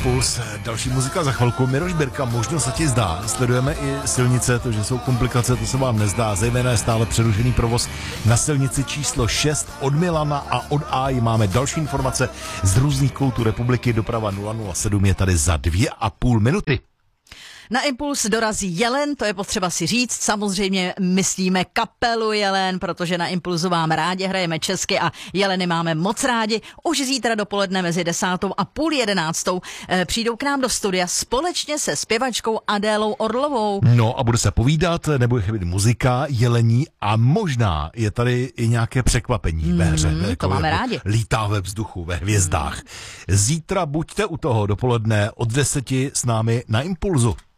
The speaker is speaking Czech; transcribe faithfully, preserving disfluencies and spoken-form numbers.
Impuls, další muzika za chvilku. Miroš Birka, možná se ti zdá. Sledujeme i silnice, to, že jsou komplikace, to se vám nezdá. Zejména je stále přerušený provoz na silnici číslo šest od Milana a od Áji. Máme další informace z různých koutů republiky. Doprava nula nula sedm je tady za dvě a půl minuty. Na Impuls dorazí Jelen, to je potřeba si říct. Samozřejmě myslíme kapelu Jelen, protože na Impulzu máme rádi, hrajeme česky a Jeleny máme moc rádi. Už zítra dopoledne mezi desátou a půl jedenáctou eh, přijdou k nám do studia společně se zpěvačkou Adélou Orlovou. No a bude se povídat, nebude chybět muzika, jelení a možná je tady i nějaké překvapení mm, ve hře. Jako to máme rádi. Lítá ve vzduchu, ve hvězdách. Zítra buďte u toho dopoledne od deseti s námi na Impulzu.